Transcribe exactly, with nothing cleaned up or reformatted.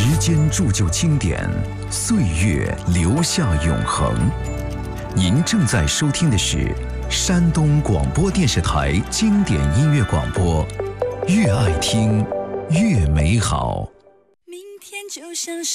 时间铸就经典，岁月留下永恒。您正在收听的是山东广播电视台经典音乐广播，越爱听越美好。 明天就像是